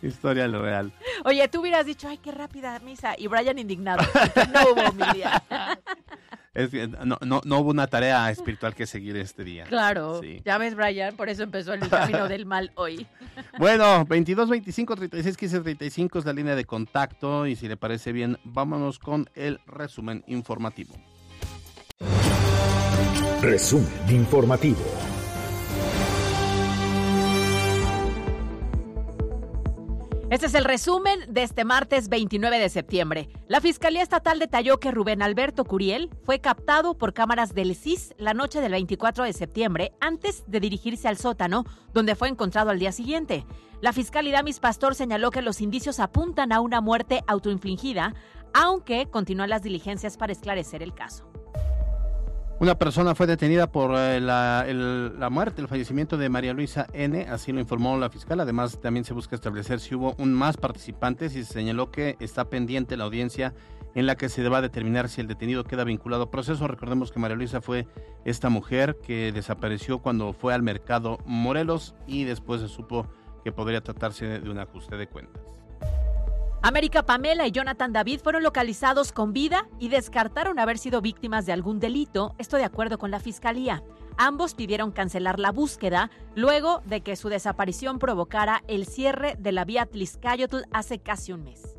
Historia real. Oye, tú hubieras dicho, ay, qué rápida misa. Y Brian indignado. No hubo homilía. Es que no hubo una tarea espiritual que seguir este día. Claro. Sí. Ya ves, Brian, por eso empezó el camino del mal hoy. Bueno, 22 25 36 15 35 es la línea de contacto. Y si le parece bien, vámonos con el resumen informativo. Resumen informativo. Este es el resumen de este martes 29 de septiembre. La Fiscalía Estatal detalló que Rubén Alberto Curiel fue captado por cámaras del CIS la noche del 24 de septiembre antes de dirigirse al sótano, donde fue encontrado al día siguiente. La fiscal Idamis Pastor señaló que los indicios apuntan a una muerte autoinfligida, aunque continúan las diligencias para esclarecer el caso. Una persona fue detenida por la muerte, el fallecimiento de María Luisa N., así lo informó la fiscal. Además, también se busca establecer si hubo más participantes y se señaló que está pendiente la audiencia en la que se va a determinar si el detenido queda vinculado al proceso. Recordemos que María Luisa fue esta mujer que desapareció cuando fue al mercado Morelos y después se supo que podría tratarse de un ajuste de cuentas. América Pamela y Jonathan David fueron localizados con vida y descartaron haber sido víctimas de algún delito, esto de acuerdo con la Fiscalía. Ambos pidieron cancelar la búsqueda luego de que su desaparición provocara el cierre de la vía Tlixcayotl hace casi un mes.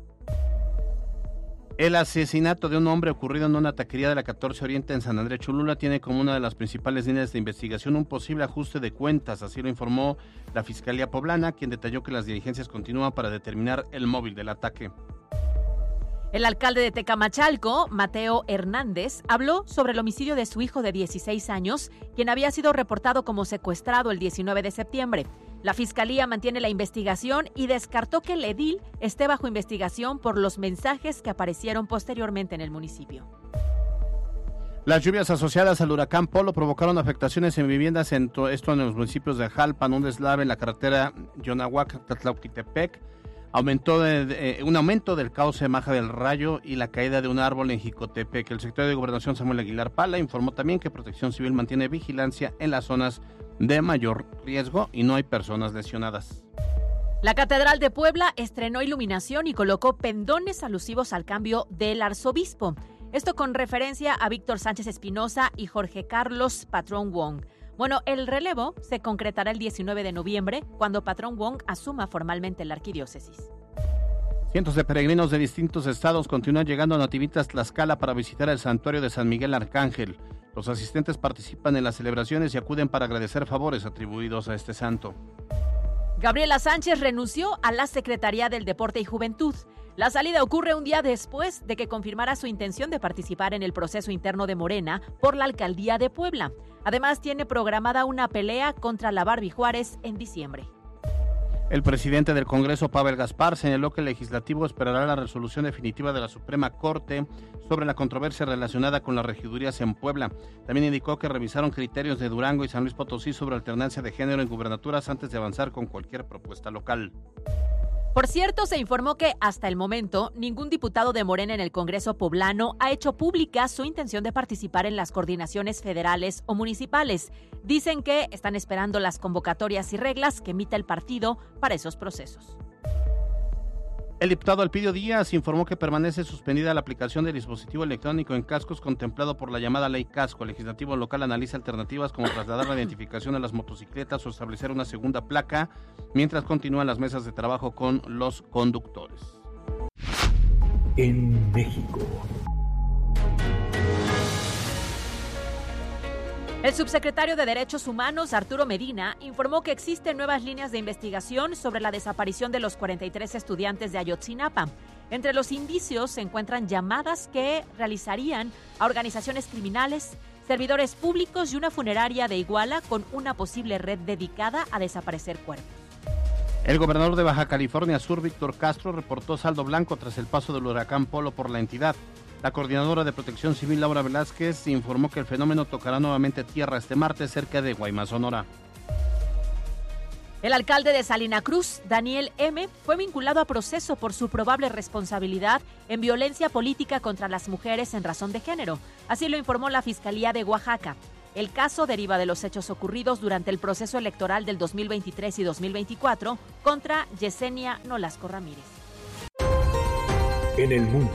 El asesinato de un hombre ocurrido en una taquería de la 14 Oriente en San Andrés Cholula tiene como una de las principales líneas de investigación un posible ajuste de cuentas, así lo informó la Fiscalía Poblana, quien detalló que las diligencias continúan para determinar el móvil del ataque. El alcalde de Tecamachalco, Mateo Hernández, habló sobre el homicidio de su hijo de 16 años, quien había sido reportado como secuestrado el 19 de septiembre. La Fiscalía mantiene la investigación y descartó que el edil esté bajo investigación por los mensajes que aparecieron posteriormente en el municipio. Las lluvias asociadas al huracán Polo provocaron afectaciones en viviendas, esto en los municipios de Jalpan, un deslave en la carretera Yonahuac-Tlatlauquitepec, un aumento del cauce Maja del Rayo y la caída de un árbol en Jicotepec. El secretario de Gobernación, Samuel Aguilar Pala, informó también que Protección Civil mantiene vigilancia en las zonas de mayor riesgo y no hay personas lesionadas. La Catedral de Puebla estrenó iluminación y colocó pendones alusivos al cambio del arzobispo. Esto con referencia a Víctor Sánchez Espinosa y Jorge Carlos Patrón Wong. Bueno, el relevo se concretará el 19 de noviembre, cuando Patrón Wong asuma formalmente la arquidiócesis. Cientos de peregrinos de distintos estados continúan llegando a Nativitas Tlaxcala para visitar el santuario de San Miguel Arcángel. Los asistentes participan en las celebraciones y acuden para agradecer favores atribuidos a este santo. Gabriela Sánchez renunció a la Secretaría del Deporte y Juventud. La salida ocurre un día después de que confirmara su intención de participar en el proceso interno de Morena por la alcaldía de Puebla. Además, tiene programada una pelea contra la Barbie Juárez en diciembre. El presidente del Congreso, Pavel Gaspar, señaló que el legislativo esperará la resolución definitiva de la Suprema Corte sobre la controversia relacionada con las regidurías en Puebla. También indicó que revisaron criterios de Durango y San Luis Potosí sobre alternancia de género en gubernaturas antes de avanzar con cualquier propuesta local. Por cierto, se informó que hasta el momento ningún diputado de Morena en el Congreso poblano ha hecho pública su intención de participar en las coordinaciones federales o municipales. Dicen que están esperando las convocatorias y reglas que emita el partido para esos procesos. El diputado Elpidio Díaz informó que permanece suspendida la aplicación del dispositivo electrónico en cascos contemplado por la llamada Ley Casco. El legislativo local analiza alternativas como trasladar la identificación a las motocicletas o establecer una segunda placa, mientras continúan las mesas de trabajo con los conductores. En México. El subsecretario de Derechos Humanos, Arturo Medina, informó que existen nuevas líneas de investigación sobre la desaparición de los 43 estudiantes de Ayotzinapa. Entre los indicios se encuentran llamadas que realizarían a organizaciones criminales, servidores públicos y una funeraria de Iguala con una posible red dedicada a desaparecer cuerpos. El gobernador de Baja California Sur, Víctor Castro, reportó saldo blanco tras el paso del huracán Polo por la entidad. La coordinadora de Protección Civil, Laura Velázquez, informó que el fenómeno tocará nuevamente tierra este martes cerca de Guaymas, Sonora. El alcalde de Salina Cruz, Daniel M., fue vinculado a proceso por su probable responsabilidad en violencia política contra las mujeres en razón de género. Así lo informó la Fiscalía de Oaxaca. El caso deriva de los hechos ocurridos durante el proceso electoral del 2023 y 2024 contra Yesenia Nolasco Ramírez. En el mundo.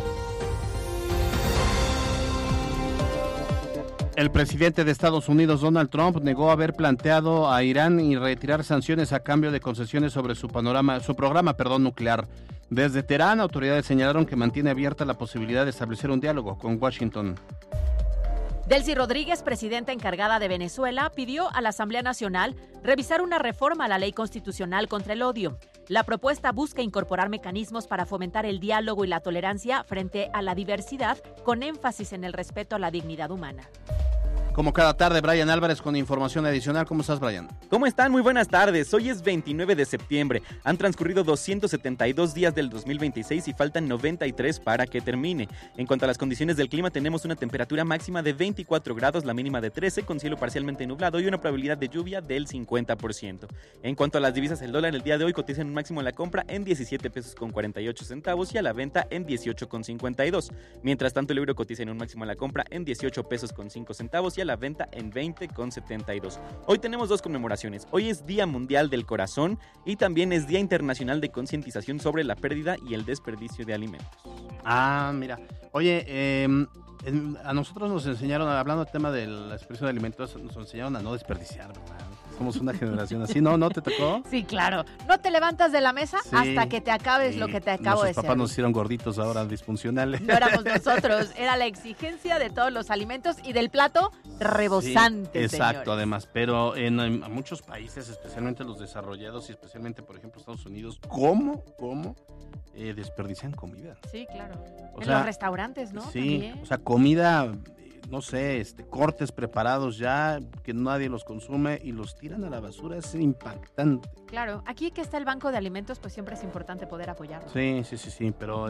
El presidente de Estados Unidos, Donald Trump, negó haber planteado a Irán y retirar sanciones a cambio de concesiones sobre su programa nuclear. Desde Teherán, autoridades señalaron que mantiene abierta la posibilidad de establecer un diálogo con Washington. Delcy Rodríguez, presidenta encargada de Venezuela, pidió a la Asamblea Nacional revisar una reforma a la ley constitucional contra el odio. La propuesta busca incorporar mecanismos para fomentar el diálogo y la tolerancia frente a la diversidad, con énfasis en el respeto a la dignidad humana. Como cada tarde, Brian Álvarez con información adicional. ¿Cómo estás, Brian? ¿Cómo están? Muy buenas tardes. Hoy es 29 de septiembre. Han transcurrido 272 días del 2026 y faltan 93 para que termine. En cuanto a las condiciones del clima, tenemos una temperatura máxima de 24 grados, la mínima de 13, con cielo parcialmente nublado y una probabilidad de lluvia del 50%. En cuanto a las divisas, el dólar el día de hoy cotiza en un máximo en la compra en 17 pesos con 48 centavos y a la venta en 18 con 52. Mientras tanto, el euro cotiza en un máximo en la compra en 18 pesos con 5 centavos y a la venta en 20,72. Hoy tenemos dos conmemoraciones. Hoy es Día Mundial del Corazón y también es Día Internacional de Concientización sobre la pérdida y el desperdicio de alimentos. Ah, mira. Oye, a nosotros nos enseñaron, hablando del tema del desperdicio de alimentos, nos enseñaron a no desperdiciar, ¿verdad? Somos una generación así, ¿no? ¿No te tocó? Sí, claro. No te levantas de la mesa hasta que te acabes lo que te acabo de decir. Nuestros papás nos hicieron gorditos, ahora disfuncionales. No éramos nosotros, era la exigencia de todos los alimentos y del plato rebosante, sí, exacto, señores. Además, pero en muchos países, especialmente los desarrollados y especialmente, por ejemplo, Estados Unidos, ¿cómo desperdician comida? Sí, claro. O en sea, los restaurantes, ¿no? Sí, También. o sea, comida, no sé, cortes preparados ya, que nadie los consume y los tiran a la basura, es impactante. Claro, aquí que está el banco de alimentos, pues siempre es importante poder apoyarlo. Sí, pero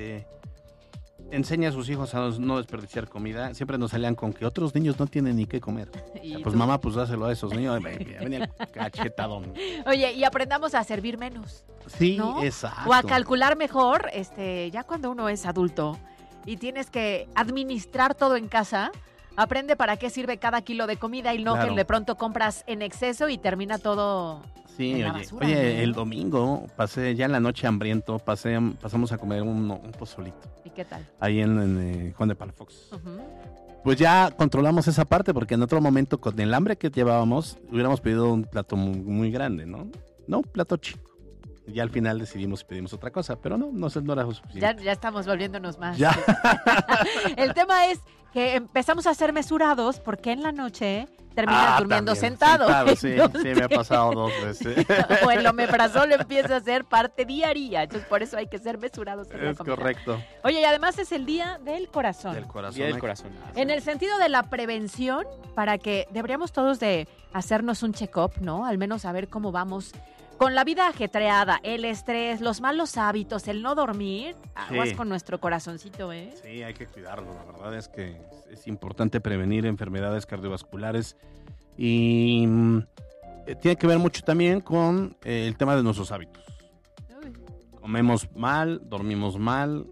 enseña a sus hijos a no desperdiciar comida. Siempre nos salían con que otros niños no tienen ni qué comer. Pues mamá, pues dáselo a esos niños. Venía cachetadón. Oye, y aprendamos a servir menos. Sí, ¿no? exacto. O a calcular mejor, ya cuando uno es adulto y tienes que administrar todo en casa, aprende para qué sirve cada kilo de comida y no Claro. que de pronto compras en exceso y termina todo Sí, en la oye, basura, ¿no? ¿no? El domingo pasé ya en la noche hambriento, pasamos a comer un pozolito ¿Y qué tal? ahí en Juan de Palafox. Ujú. Pues ya controlamos esa parte porque en otro momento con el hambre que llevábamos hubiéramos pedido un plato muy, muy grande, ¿no? No, un plato chico. Y ya al final decidimos si pedimos otra cosa, pero no era suficiente. Ya estamos volviéndonos más. Ya. El tema es que empezamos a ser mesurados porque en la noche terminas durmiendo también, sentado. sí, Entonces, me ha pasado 2 veces. o el omeprazol empieza a ser parte diaria. Entonces, por eso hay que ser mesurados en la Es comida. correcto. Oye, y además es el Día del Corazón. Del corazón. Día del Corazón. En el sentido de la prevención, para que deberíamos todos de hacernos un check-up, ¿no? Al menos saber cómo vamos con la vida ajetreada, el estrés, los malos hábitos, el no dormir. Aguas Sí. con nuestro corazoncito, ¿eh? Sí, hay que cuidarlo. La verdad es que es importante prevenir enfermedades cardiovasculares y tiene que ver mucho también con el tema de nuestros hábitos. Uy. Comemos mal, dormimos mal,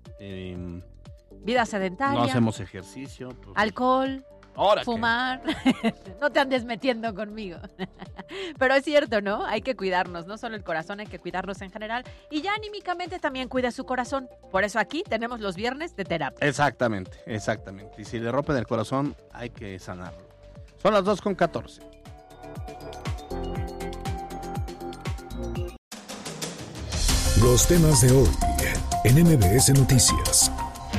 Vida sedentaria, no hacemos ejercicio. Pues, alcohol, ¿ahora qué? fumar. No te andes metiendo conmigo. Pero es cierto, ¿no? Hay que cuidarnos, no solo el corazón, hay que cuidarnos en general. Y ya anímicamente también cuida su corazón. Por eso aquí tenemos los viernes de terapia. Exactamente. Y si le rompen el corazón, hay que sanarlo. Son las 2:14. Los temas de hoy en MBS Noticias.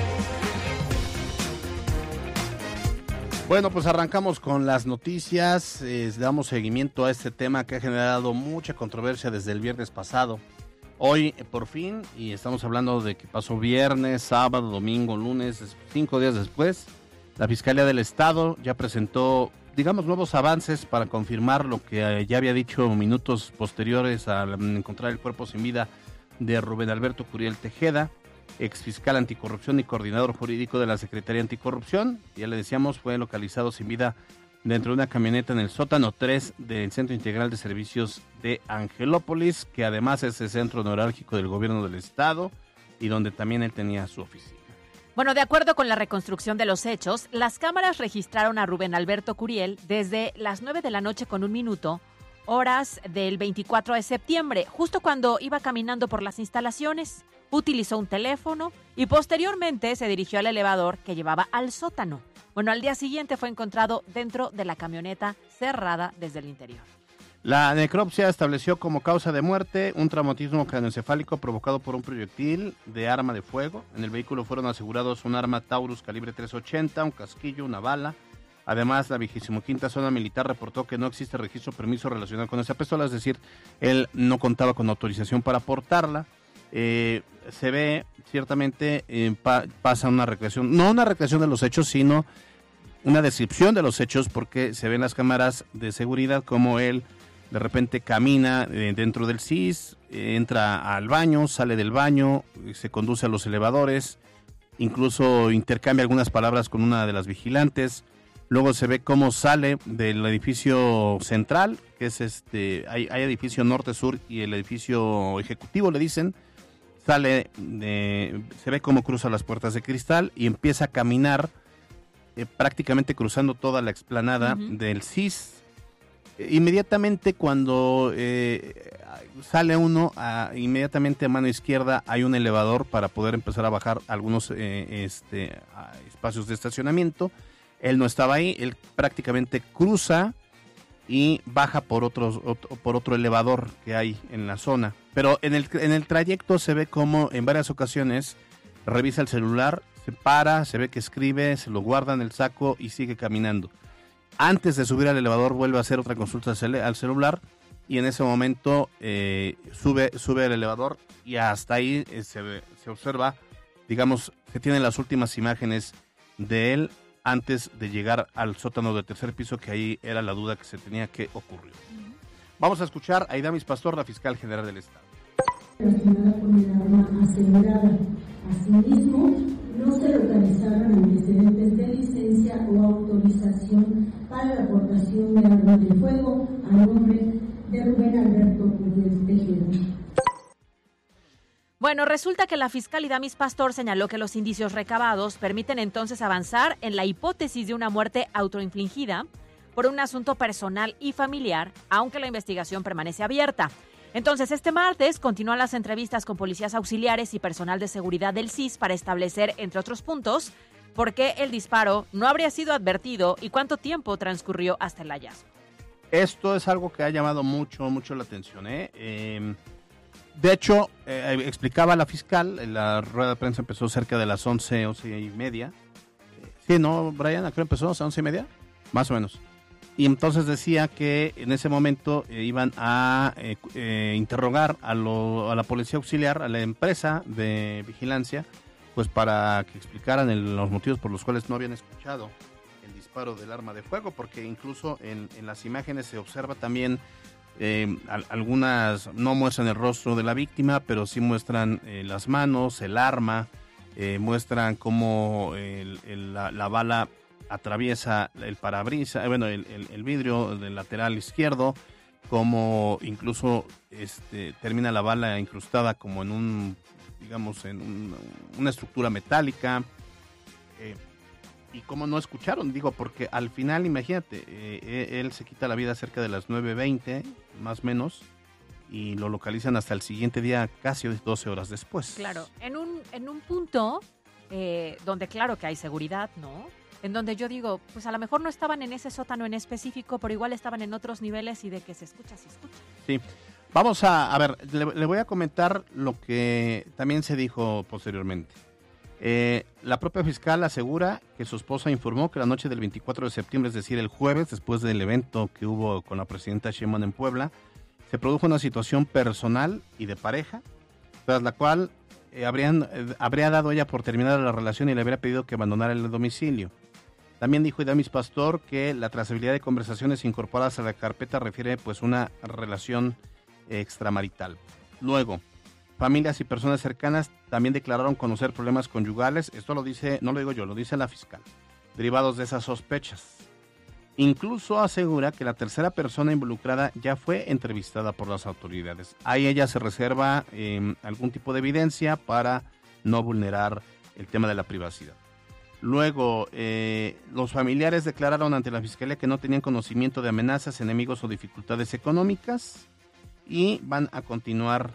Bueno, pues arrancamos con las noticias, damos seguimiento a este tema que ha generado mucha controversia desde el viernes pasado. Hoy, por fin, y estamos hablando de que pasó viernes, sábado, domingo, lunes, 5 días después, la Fiscalía del Estado ya presentó, digamos, nuevos avances para confirmar lo que ya había dicho minutos posteriores al encontrar el cuerpo sin vida de Rubén Alberto Curiel Tejeda, exfiscal anticorrupción y coordinador jurídico de la Secretaría Anticorrupción. Ya le decíamos, fue localizado sin vida dentro de una camioneta en el sótano 3 del Centro Integral de Servicios de Angelópolis, que además es el centro neurálgico del gobierno del estado y donde también él tenía su oficina. Bueno, de acuerdo con la reconstrucción de los hechos, las cámaras registraron a Rubén Alberto Curiel desde las 9:01 p.m, horas del 24 de septiembre, justo cuando iba caminando por las instalaciones. Utilizó un teléfono y posteriormente se dirigió al elevador que llevaba al sótano. Bueno, al día siguiente fue encontrado dentro de la camioneta cerrada desde el interior. La necropsia estableció como causa de muerte un traumatismo craneoencefálico provocado por un proyectil de arma de fuego. En el vehículo fueron asegurados un arma Taurus calibre .380, un casquillo, una bala. Además, la 25ª Zona Militar reportó que no existe registro o permiso relacionado con esa pistola, es decir, él no contaba con autorización para portarla. Se ve, ciertamente, pasa una recreación, no una recreación de los hechos, sino una descripción de los hechos, porque se ven las cámaras de seguridad como él de repente camina dentro del CIS, entra al baño, sale del baño, se conduce a los elevadores, incluso intercambia algunas palabras con una de las vigilantes. Luego se ve cómo sale del edificio central, que es hay edificio norte-sur y el edificio ejecutivo, le dicen. Se ve cómo cruza las puertas de cristal y empieza a caminar prácticamente cruzando toda la explanada del CIS. Inmediatamente cuando sale uno, inmediatamente a mano izquierda hay un elevador para poder empezar a bajar algunos espacios de estacionamiento. Él no estaba ahí, él prácticamente cruza y baja por otro elevador que hay en la zona. Pero en el trayecto se ve como en varias ocasiones revisa el celular, se para, se ve que escribe, se lo guarda en el saco y sigue caminando. Antes de subir al elevador vuelve a hacer otra consulta al celular y en ese momento sube al elevador y hasta ahí se observa, digamos, que tienen las últimas imágenes de él antes de llegar al sótano del tercer piso, que ahí era la duda que se tenía que ocurrir. Vamos a escuchar a Idamis Pastor, la fiscal general del Estado. Relacionada con el arma asegurada. Asimismo, no se localizaron antecedentes de licencia o autorización para la aportación de armas de fuego a nombre de Rubén Alberto Curiel Tejeda. Bueno, resulta que la fiscal Idamis Pastor señaló que los indicios recabados permiten entonces avanzar en la hipótesis de una muerte autoinfligida por un asunto personal y familiar, aunque la investigación permanece abierta. Entonces, este martes continúan las entrevistas con policías auxiliares y personal de seguridad del CIS para establecer, entre otros puntos, por qué el disparo no habría sido advertido y cuánto tiempo transcurrió hasta el hallazgo. Esto es algo que ha llamado mucho la atención, De hecho, explicaba la fiscal, la rueda de prensa empezó cerca de las 11:30. Sí, ¿no, Brian? ¿A qué hora empezó? ¿A 11:30? Más o menos. Y entonces decía que en ese momento iban a interrogar a la policía auxiliar, a la empresa de vigilancia, pues para que explicaran los motivos por los cuales no habían escuchado el disparo del arma de fuego, porque incluso en las imágenes se observa también, algunas no muestran el rostro de la víctima, pero sí muestran las manos, el arma, muestran cómo la bala atraviesa el parabrisas, el vidrio del lateral izquierdo, como incluso termina la bala incrustada como en una estructura metálica, y cómo no escucharon, porque al final, imagínate, él se quita la vida cerca de las 9:20, más o menos, y lo localizan hasta el siguiente día, casi 12 horas después. Claro, en un punto donde claro que hay seguridad, ¿no? En donde yo digo, pues a lo mejor no estaban en ese sótano en específico, pero igual estaban en otros niveles y de que se escucha, se escucha. Sí, vamos a ver, le voy a comentar lo que también se dijo posteriormente. La propia fiscal asegura que su esposa informó que la noche del 24 de septiembre, es decir, el jueves, después del evento que hubo con la presidenta Sheinbaum en Puebla, se produjo una situación personal y de pareja, tras la cual habría dado ella por terminada la relación y le habría pedido que abandonara el domicilio. También dijo Idamis Pastor que la trazabilidad de conversaciones incorporadas a la carpeta refiere pues una relación extramarital. Luego, familias y personas cercanas también declararon conocer problemas conyugales, esto lo dice, no lo digo yo, lo dice la fiscal, derivados de esas sospechas. Incluso asegura que la tercera persona involucrada ya fue entrevistada por las autoridades. Ahí ella se reserva algún tipo de evidencia para no vulnerar el tema de la privacidad. Luego, los familiares declararon ante la Fiscalía que no tenían conocimiento de amenazas, enemigos o dificultades económicas y van a continuar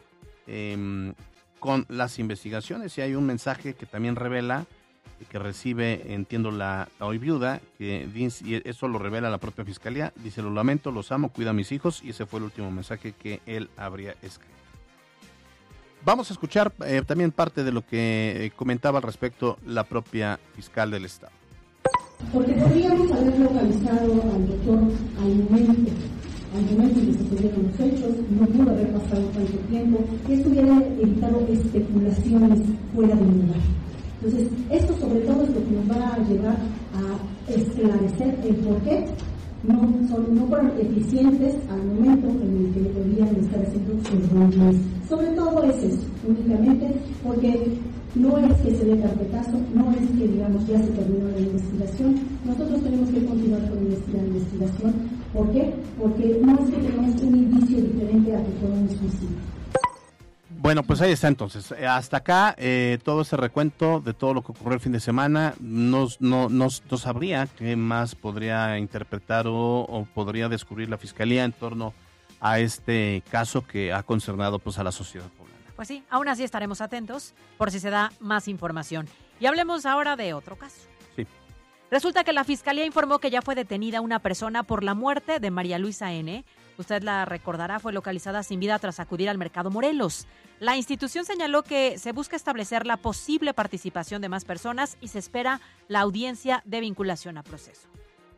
con las investigaciones. Y hay un mensaje que también revela, que recibe, entiendo, la hoy viuda, que dice, y eso lo revela la propia Fiscalía, dice: lo lamento, los amo, cuida a mis hijos, y ese fue el último mensaje que él habría escrito. Vamos a escuchar también parte de lo que comentaba al respecto la propia fiscal del Estado. Porque podríamos haber localizado al doctor al momento en que se tuvieron los hechos, no pudo haber pasado tanto tiempo, y eso hubiera evitado especulaciones fuera de lugar. Entonces, esto sobre todo es lo que nos va a llevar a esclarecer el por qué no fueron eficientes al momento en el que debían estar haciendo sus reuniones. Sobre todo es eso, únicamente porque no es que se dé carpetazo, no es que digamos ya se terminó la investigación. Nosotros tenemos que continuar con la investigación. ¿Por qué? Porque no es que tengamos un indicio diferente a que fue un suicidio. Bueno, pues ahí está entonces. Hasta acá todo ese recuento de todo lo que ocurrió el fin de semana. No sabría qué más podría interpretar o podría descubrir la Fiscalía en torno a este caso que ha concernado pues a la sociedad poblana. Pues sí, aún así estaremos atentos por si se da más información. Y hablemos ahora de otro caso. Sí. Resulta que la Fiscalía informó que ya fue detenida una persona por la muerte de María Luisa N. Usted la recordará, fue localizada sin vida tras acudir al Mercado Morelos. La institución señaló que se busca establecer la posible participación de más personas y se espera la audiencia de vinculación a proceso.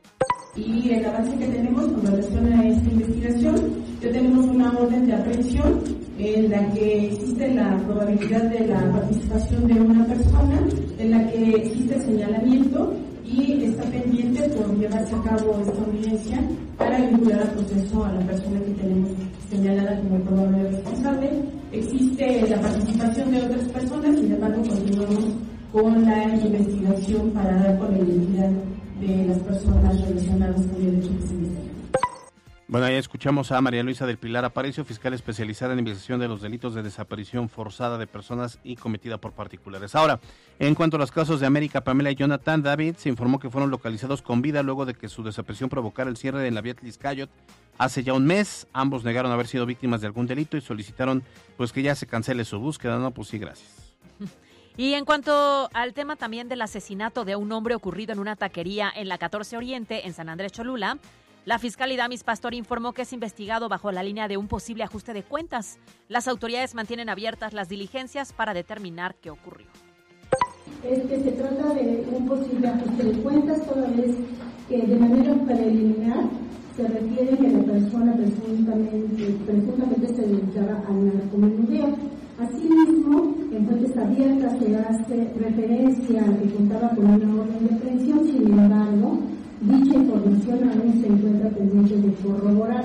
Y el avance que tenemos con relación a esta investigación, ya tenemos una orden de aprehensión en la que existe la probabilidad de la participación de una persona, en la que existe señalamiento y está pendiente por llevarse a cabo esta audiencia para vincular al proceso a la persona que tenemos señalada como el probable responsable. Existe la participación de otras personas, sin embargo continuamos con la investigación para dar con la identidad de las personas relacionadas con el hecho que se investiga. Bueno, ahí escuchamos a María Luisa del Pilar Aparicio, fiscal especializada en investigación de los delitos de desaparición forzada de personas y cometida por particulares. Ahora, en cuanto a los casos de América, Pamela y Jonathan David, se informó que fueron localizados con vida luego de que su desaparición provocara el cierre en la vía Tliscayot hace ya un mes. Ambos negaron haber sido víctimas de algún delito y solicitaron pues que ya se cancele su búsqueda. No, pues sí, gracias. Y en cuanto al tema también del asesinato de un hombre ocurrido en una taquería en la 14 Oriente, en San Andrés Cholula, la fiscal Idamis Pastor informó que es investigado bajo la línea de un posible ajuste de cuentas. Las autoridades mantienen abiertas las diligencias para determinar qué ocurrió. Es que se trata de un posible ajuste de cuentas, toda vez que de manera preliminar se refiere que la persona presuntamente se dedicaba al narcomenudeo. Asimismo, en fuentes abiertas se hace referencia a que contaba con una orden de aprehensión, sin embargo, dicha información aún se encuentra pendiente de corroborar.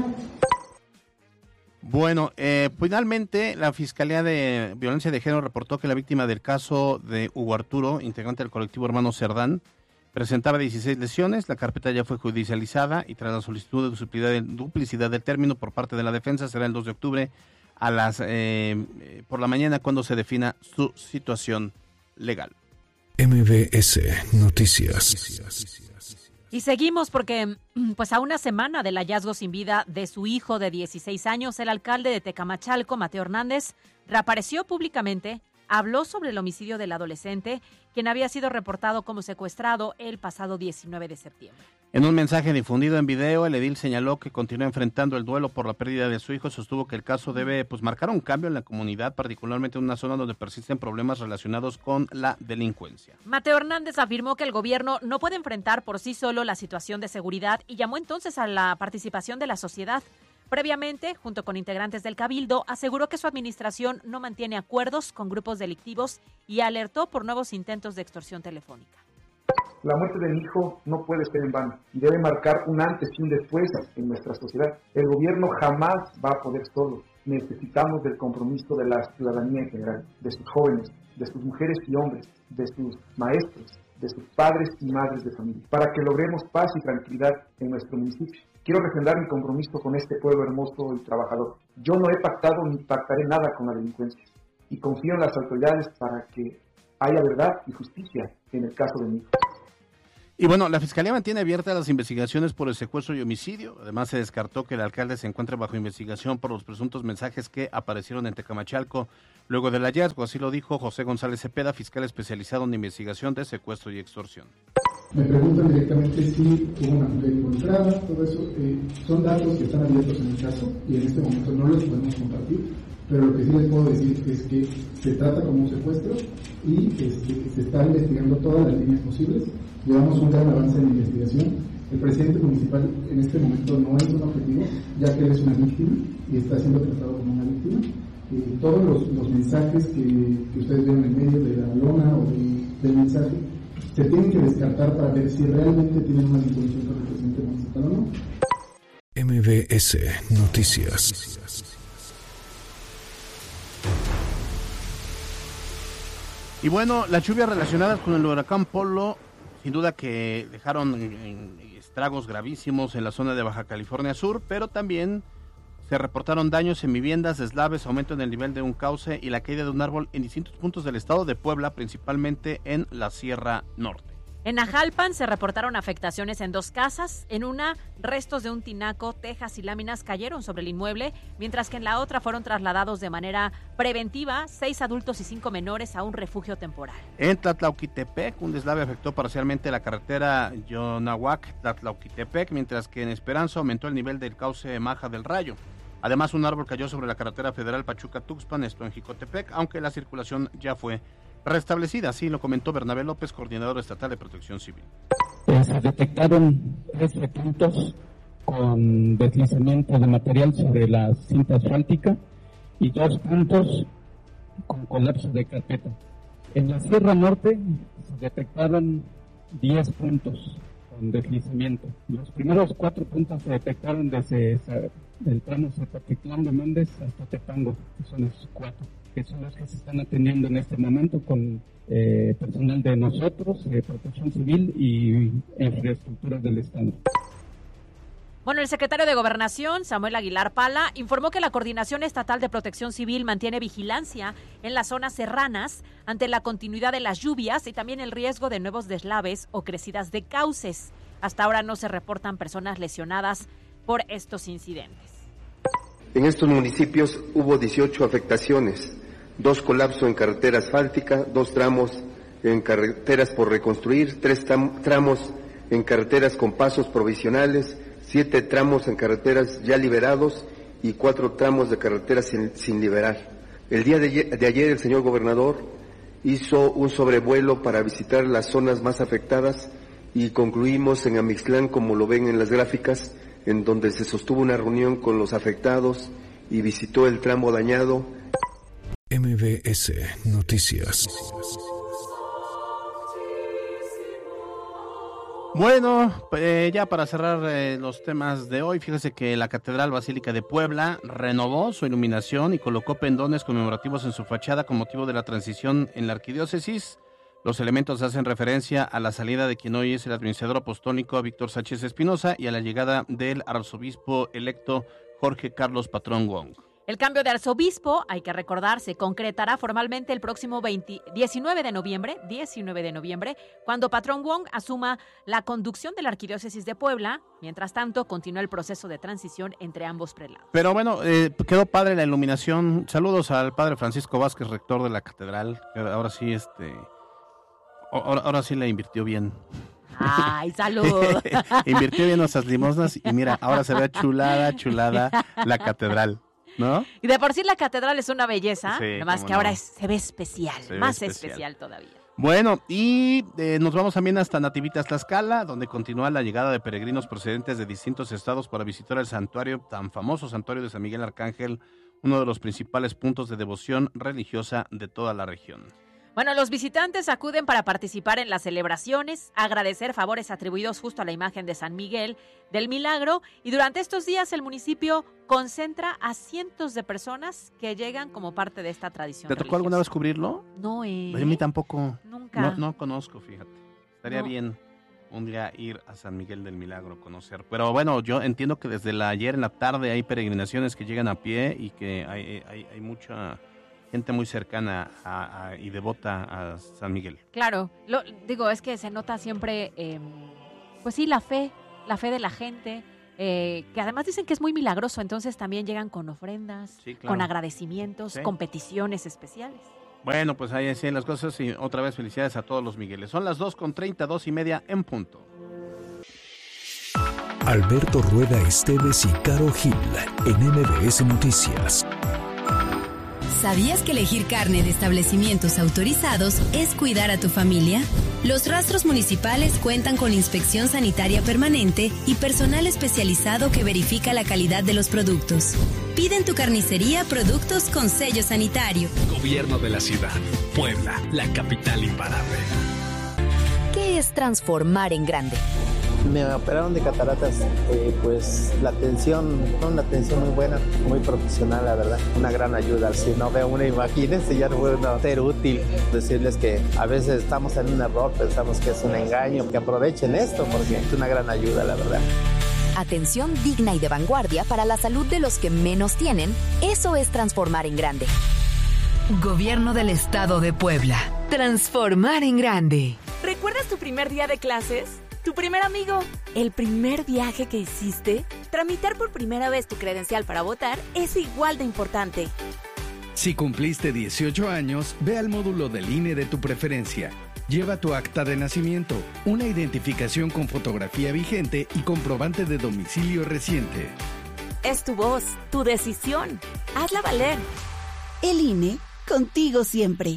Bueno, finalmente la Fiscalía de Violencia de Género reportó que la víctima del caso de Hugo Arturo, integrante del colectivo Hermano Cerdán, presentaba 16 lesiones. La carpeta ya fue judicializada y tras la solicitud de duplicidad del término por parte de la defensa será el 2 de octubre a las por la mañana cuando se defina su situación legal. MBS Noticias. Y seguimos porque, pues a una semana del hallazgo sin vida de su hijo de 16 años, el alcalde de Tecamachalco, Mateo Hernández, reapareció públicamente, habló sobre el homicidio del adolescente, quien había sido reportado como secuestrado el pasado 19 de septiembre. En un mensaje difundido en video, el edil señaló que continúa enfrentando el duelo por la pérdida de su hijo. Sostuvo que el caso debe marcar un cambio en la comunidad, particularmente en una zona donde persisten problemas relacionados con la delincuencia. Mateo Hernández afirmó que el gobierno no puede enfrentar por sí solo la situación de seguridad y llamó entonces a la participación de la sociedad. Previamente, junto con integrantes del Cabildo, aseguró que su administración no mantiene acuerdos con grupos delictivos y alertó por nuevos intentos de extorsión telefónica. La muerte de mi hijo no puede ser en vano y debe marcar un antes y un después en nuestra sociedad. El gobierno jamás va a poder solo. Necesitamos del compromiso de la ciudadanía en general, de sus jóvenes, de sus mujeres y hombres, de sus maestros, de sus padres y madres de familia, para que logremos paz y tranquilidad en nuestro municipio. Quiero refrendar mi compromiso con este pueblo hermoso y trabajador. Yo no he pactado ni pactaré nada con la delincuencia y confío en las autoridades para que haya verdad y justicia en el caso de mi hijo. Y bueno, la Fiscalía mantiene abiertas las investigaciones por el secuestro y homicidio. Además, se descartó que el alcalde se encuentre bajo investigación por los presuntos mensajes que aparecieron en Tecamachalco luego del hallazgo. Así lo dijo José González Cepeda, fiscal especializado en investigación de secuestro y extorsión. Me preguntan directamente si hubo una mujer involucrada, todo eso. Son datos que están abiertos en el caso y en este momento no los podemos compartir, pero lo que sí les puedo decir es que se trata como un secuestro y se está investigando todas las líneas posibles. Llevamos un gran avance en la investigación. El presidente municipal en este momento no es un objetivo, ya que él es una víctima y está siendo tratado como una víctima. Todos los mensajes que ustedes ven en medio de la lona o del mensaje se tienen que descartar para ver si realmente tienen una vinculación con el presidente municipal o no. MBS Noticias. Y bueno, las lluvias relacionadas con el huracán Polo, sin duda que dejaron estragos gravísimos en la zona de Baja California Sur, pero también se reportaron daños en viviendas, deslaves, aumento en el nivel de un cauce y la caída de un árbol en distintos puntos del estado de Puebla, principalmente en la Sierra Norte. En Ajalpan se reportaron afectaciones en 2 casas. En una, restos de un tinaco, tejas y láminas cayeron sobre el inmueble, mientras que en la otra fueron trasladados de manera preventiva 6 adultos y 5 menores a un refugio temporal. En Tlatlauquitepec, un deslave afectó parcialmente la carretera Yonahuac-Tlatlauquitepec, mientras que en Esperanza aumentó el nivel del cauce Maja del Rayo. Además, un árbol cayó sobre la carretera federal Pachuca-Tuxpan, esto en Jicotepec, aunque la circulación ya fue restablecida, así lo comentó Bernabé López, coordinador estatal de Protección Civil. Se detectaron 13 puntos con deslizamiento de material sobre la cinta asfáltica y 2 puntos con colapso de carpeta. En la Sierra Norte se detectaron 10 puntos con deslizamiento. Los primeros 4 puntos se detectaron desde el tramo Zapatitlán de Méndez hasta Tepango, que son esos 4. Que son los que se están atendiendo en este momento con personal de nosotros, Protección Civil y infraestructuras del Estado. Bueno, el secretario de Gobernación, Samuel Aguilar Pala, informó que la Coordinación Estatal de Protección Civil mantiene vigilancia en las zonas serranas ante la continuidad de las lluvias y también el riesgo de nuevos deslaves o crecidas de cauces. Hasta ahora no se reportan personas lesionadas por estos incidentes. En estos municipios hubo 18 afectaciones, 2 colapsos en carretera asfáltica, 2 tramos en carreteras por reconstruir, 3 tramos en carreteras con pasos provisionales, 7 tramos en carreteras ya liberados y 4 tramos de carreteras sin liberar. El día de ayer el señor gobernador hizo un sobrevuelo para visitar las zonas más afectadas y concluimos en Amixtlán, como lo ven en las gráficas, en donde se sostuvo una reunión con los afectados y visitó el tramo dañado. MBS Noticias. Bueno, ya para cerrar los temas de hoy, fíjese que la Catedral Basílica de Puebla renovó su iluminación y colocó pendones conmemorativos en su fachada con motivo de la transición en la arquidiócesis. Los elementos hacen referencia a la salida de quien hoy es el administrador apostólico Víctor Sánchez Espinosa y a la llegada del arzobispo electo Jorge Carlos Patrón Wong. El cambio de arzobispo, hay que recordar, se concretará formalmente el próximo 19 de noviembre, cuando Patrón Wong asuma la conducción de la Arquidiócesis de Puebla. Mientras tanto, continúa el proceso de transición entre ambos prelados. Pero bueno, quedó padre la iluminación. Saludos al padre Francisco Vázquez, rector de la catedral. Ahora sí, Ahora sí le invirtió bien. ¡Ay, salud! Invirtió bien nuestras limosnas y mira, ahora se ve chulada la catedral, ¿no? Y de por sí la catedral es una belleza, sí, nada más que no. Ahora se ve especial, más especial todavía. Bueno, y nos vamos también hasta Nativitas, Tlaxcala, donde continúa la llegada de peregrinos procedentes de distintos estados para visitar el santuario, tan famoso santuario de San Miguel Arcángel, uno de los principales puntos de devoción religiosa de toda la región. Bueno, los visitantes acuden para participar en las celebraciones, agradecer favores atribuidos justo a la imagen de San Miguel del Milagro, y durante estos días el municipio concentra a cientos de personas que llegan como parte de esta tradición. ¿Te tocó alguna vez cubrirlo? No, A mí tampoco. Nunca. No conozco, fíjate. Estaría bien un día ir a San Miguel del Milagro, conocer. Pero bueno, yo entiendo que desde ayer en la tarde hay peregrinaciones que llegan a pie y que hay mucha gente muy cercana y devota a San Miguel. Claro, es que se nota siempre, pues sí, la fe de la gente, que además dicen que es muy milagroso, entonces también llegan con ofrendas, sí, claro, con agradecimientos, sí, con peticiones especiales. Bueno, pues ahí siguen las cosas y otra vez felicidades a todos los Migueles. Son las 2:30, 2:30 en punto. Alberto Rueda Esteves y Caro Gil en MBS Noticias. ¿Sabías que elegir carne de establecimientos autorizados es cuidar a tu familia? Los rastros municipales cuentan con inspección sanitaria permanente y personal especializado que verifica la calidad de los productos. Pide en tu carnicería productos con sello sanitario. Gobierno de la ciudad, Puebla, la capital imparable. ¿Qué es transformar en grande? Me operaron de cataratas, pues la atención, una atención muy buena, muy profesional, la verdad, una gran ayuda. Si no veo una, imagínense, ya no puedo ser útil. Decirles que a veces estamos en un error, pensamos que es un engaño, que aprovechen esto porque es una gran ayuda, la verdad. Atención digna y de vanguardia para la salud de los que menos tienen, eso es transformar en grande. Gobierno del Estado de Puebla. Transformar en grande. ¿Recuerdas tu primer día de clases? ¿Tu primer amigo? ¿El primer viaje que hiciste? Tramitar por primera vez tu credencial para votar es igual de importante. Si cumpliste 18 años, ve al módulo del INE de tu preferencia. Lleva tu acta de nacimiento, una identificación con fotografía vigente y comprobante de domicilio reciente. Es tu voz, tu decisión. Hazla valer. El INE, contigo siempre.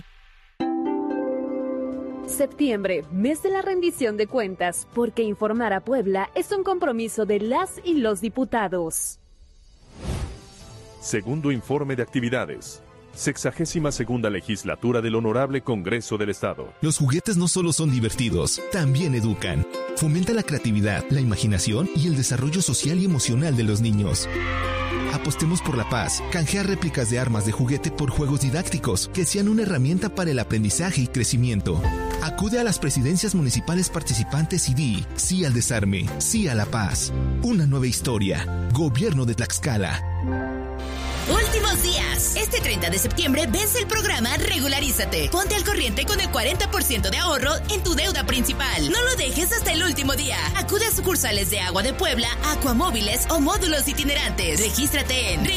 Septiembre, mes de la rendición de cuentas, porque informar a Puebla es un compromiso de las y los diputados. Segundo informe de actividades. 62ª legislatura del Honorable Congreso del Estado. Los juguetes no solo son divertidos, también educan. Fomenta la creatividad, la imaginación y el desarrollo social y emocional de los niños. Apostemos por la paz. Canjea réplicas de armas de juguete por juegos didácticos que sean una herramienta para el aprendizaje y crecimiento. Acude a las presidencias municipales participantes y di sí al desarme, sí a la paz. Una nueva historia. Gobierno de Tlaxcala. Últimos días. Este 30 de septiembre vence el programa Regularízate. Ponte al corriente con el 40% de ahorro en tu deuda principal. No lo dejes hasta el último día. Acude a sucursales de Agua de Puebla, Acuamóviles o módulos itinerantes. Regístrate en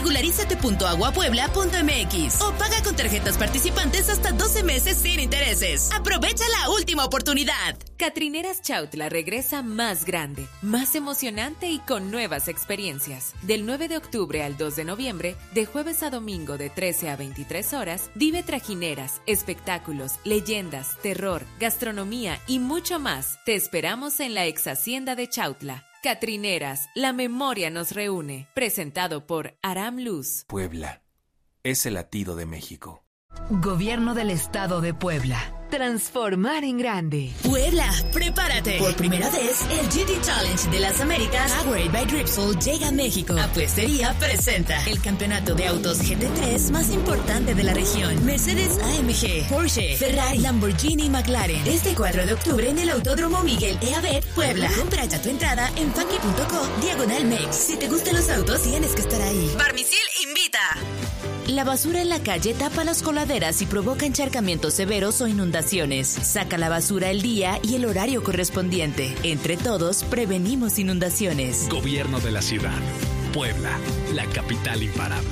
regularízate.aguapuebla.mx o paga con tarjetas participantes hasta 12 meses sin intereses. Aprovecha la última oportunidad. Catrineras Chautla regresa más grande, más emocionante y con nuevas experiencias. Del 9 de octubre al 2 de noviembre, de jueves a domingo de 13 a 23 horas, vive trajineras, espectáculos, leyendas, terror, gastronomía y mucho más. Te esperamos en la ex hacienda de Chautla. Catrineras, la memoria nos reúne. Presentado por Aram Luz. Puebla es el latido de México. Gobierno del Estado de Puebla. Transformar en grande. Puebla, prepárate. Por primera vez, el GT Challenge de las Américas, Powered by Dripsol, llega a México. Apuestería presenta el campeonato de autos GT3 más importante de la región. Mercedes AMG, Porsche, Ferrari, Lamborghini y McLaren. Este 4 de octubre en el Autódromo Miguel E. Abet, Puebla. Compra ya tu entrada en funky.co/Mex. Si te gustan los autos, tienes que estar ahí. Barmisil invita. La basura en la calle tapa las coladeras y provoca encharcamientos severos o inundaciones. Saca la basura el día y el horario correspondiente. Entre todos, prevenimos inundaciones. Gobierno de la ciudad. Puebla, la capital imparable.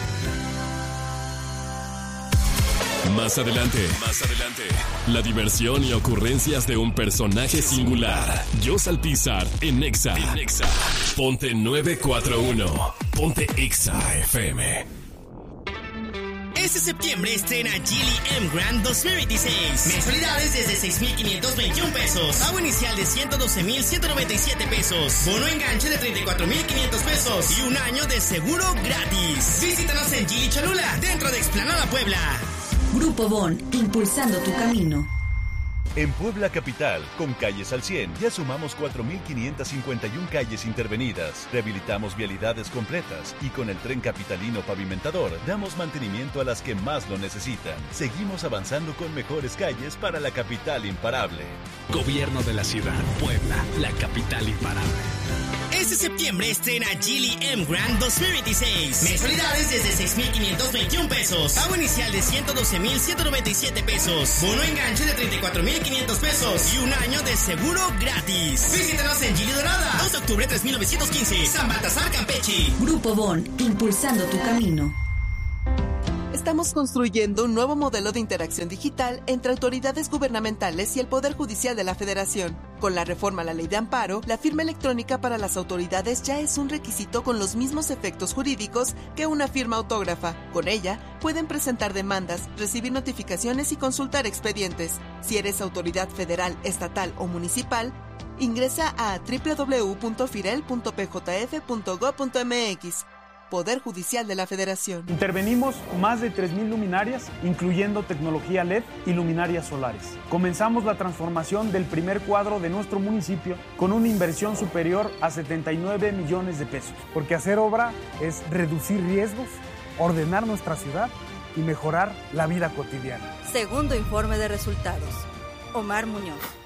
Más adelante, la diversión y ocurrencias de un personaje singular. Jos Alpizar en Exa. Ponte 941. Ponte Exa FM. Este septiembre estrena Geely M Grand 2026. Mensualidades desde 6,521 pesos. Pago inicial de 112,197 pesos. Bono enganche de 34,500 pesos. Y un año de seguro gratis. Visítanos en Geely Cholula, dentro de Explanada Puebla. Grupo Bon, impulsando tu camino. En Puebla Capital, con Calles al 100, ya sumamos 4.551 calles intervenidas, rehabilitamos vialidades completas y con el Tren Capitalino Pavimentador damos mantenimiento a las que más lo necesitan. Seguimos avanzando con mejores calles para la capital imparable. Gobierno de la Ciudad, Puebla, la capital imparable. Este septiembre estrena Geely M Grand 2026. Mensualidades desde 6,521 pesos. Pago inicial de 112,197 pesos. Bono enganche de 34,500 pesos. Y un año de seguro gratis. Visítanos en Geely Dorada. 2 de octubre 3915. San Baltasar, Campeche. Grupo Bon, impulsando tu camino. Estamos construyendo un nuevo modelo de interacción digital entre autoridades gubernamentales y el Poder Judicial de la Federación. Con la reforma a la Ley de Amparo, la firma electrónica para las autoridades ya es un requisito con los mismos efectos jurídicos que una firma autógrafa. Con ella, pueden presentar demandas, recibir notificaciones y consultar expedientes. Si eres autoridad federal, estatal o municipal, ingresa a www.firel.pjf.gov.mx. Poder Judicial de la Federación. Intervenimos más de 3,000 luminarias, incluyendo tecnología LED y luminarias solares. Comenzamos la transformación del primer cuadro de nuestro municipio con una inversión superior a 79 millones de pesos. Porque hacer obra es reducir riesgos, ordenar nuestra ciudad y mejorar la vida cotidiana. Segundo informe de resultados. Omar Muñoz.